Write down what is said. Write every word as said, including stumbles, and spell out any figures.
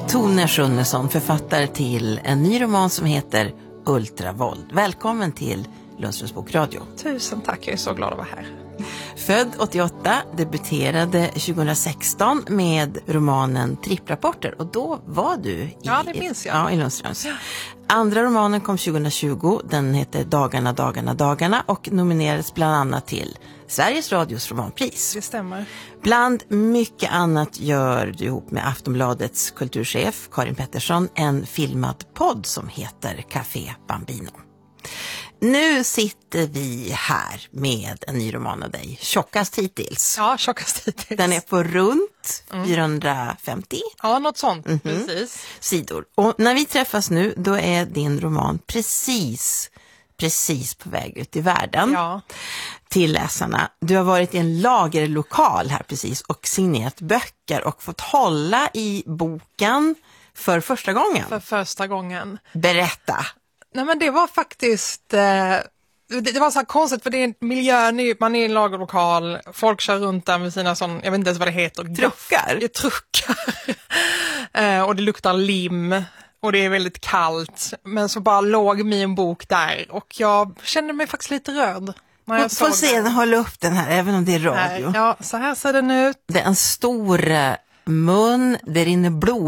Tone Schunnesson, författare till en ny roman som heter Ultravåld. Välkommen till Lundströms bokradio. Tusen tack, jag är så glad att vara här. Född åttioåtta, debuterade tjugohundrasexton med romanen Tripprapporter. Och då var du i, ja, det minns jag. Ja, i Lundströms. Andra romanen kom tjugotjugo, den heter Dagarna, dagarna, dagarna och nominerades bland annat till Sveriges Radios romanpris. Det stämmer. Bland mycket annat gör du ihop med Aftonbladets kulturchef Karin Pettersson en filmad podd som heter Café Bambino. Nu sitter vi här med en ny roman av dig, Tjockast hittills. Ja, Tjockast hittills. Den är på runt mm. fyrahundrafemtio. Ja, något sånt, mm-hmm. precis. Sidor. Och när vi träffas nu, då är din roman precis, precis på väg ut i världen. Ja. Till läsarna. Du har varit i en lagerlokal här precis och signerat böcker och fått hålla i boken för första gången. För första gången. Berätta. Nej, men det var faktiskt, eh, det, det var så här konstigt för det är miljön, man är i en lagerlokal, folk kör runt där med sina sån, jag vet inte ens vad det heter. Truckar? Det är truckar. eh, och det luktar lim och det är väldigt kallt. Men så bara låg min bok där och jag kände mig faktiskt lite röd. Får se, hålla upp den här, även om det är radio. Nej, ja, så här ser den ut. Det är en stor mun, det rinner blod